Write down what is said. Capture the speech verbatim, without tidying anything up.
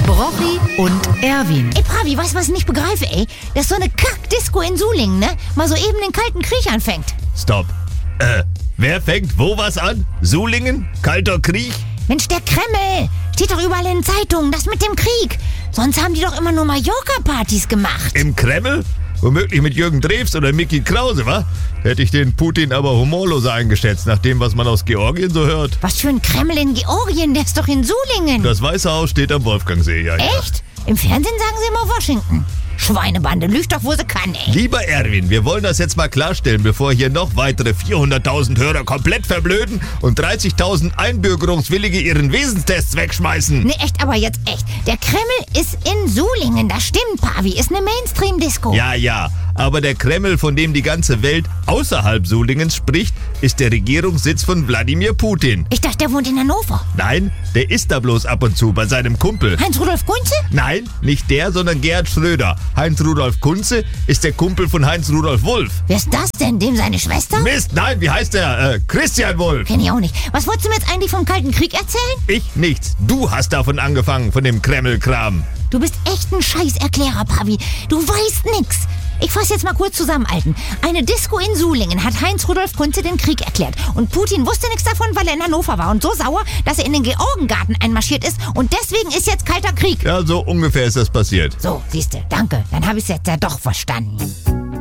Brochi und Erwin. Ey, Pravi, weißt du, was ich nicht begreife, ey? Dass so eine Kack-Disco in Sulingen, ne? Mal so eben den Kalten Krieg anfängt. Stopp. Äh, wer fängt wo was an? Sulingen? Kalter Krieg? Mensch, der Kreml! Steht doch überall in den Zeitungen, das mit dem Krieg. Sonst haben die doch immer nur Mallorca-Partys gemacht. Im Kreml? Womöglich mit Jürgen Drews oder Micky Krause, wa? Hätte ich den Putin aber humorloser eingeschätzt, nach dem, was man aus Georgien so hört. Was für ein Kreml in Georgien? Der ist doch in Sulingen. Das Weiße Haus steht am Wolfgangsee, ja, ja. Echt? Im Fernsehen sagen sie immer Washington. Schweinebande, lügt doch, wo sie kann, ey. Lieber Erwin, wir wollen das jetzt mal klarstellen, bevor hier noch weitere vierhunderttausend Hörer komplett verblöden und dreißigtausend Einbürgerungswillige ihren Wesenstests wegschmeißen. Nee, echt, aber jetzt echt. Der Kreml ist in Sulingen, das stimmt, Pavi. Ist eine Mainstream-Disco. Ja, ja, aber der Kreml, von dem die ganze Welt außerhalb Sulingens spricht, ist der Regierungssitz von Wladimir Putin. Ich dachte, der wohnt in Hannover. Nein, der ist da bloß ab und zu bei seinem Kumpel. Heinz-Rudolf Kunze? Nein, nicht der, sondern Gerhard Schröder. Heinz-Rudolf Kunze ist der Kumpel von Heinz-Rudolf Wolf. Wer ist das denn? Dem seine Schwester? Mist, nein, wie heißt der? Äh, Christian Wolf. Kenn ich auch nicht. Was wolltest du mir jetzt eigentlich vom Kalten Krieg erzählen? Ich nichts. Du hast davon angefangen, von dem Kreml-Kram. Du bist echt ein Scheißerklärer, Pavi. Du weißt nix. Ich fass jetzt mal kurz zusammen, Alten. Eine Disco in Sulingen hat Heinz-Rudolf Kunze den Krieg erklärt. Und Putin wusste nichts davon, weil er in Hannover war. Und so sauer, dass er in den Georgengarten einmarschiert ist. Und deswegen ist jetzt Kalter Krieg. Ja, so ungefähr ist das passiert. So, siehste, danke. Dann habe ich es jetzt ja doch verstanden.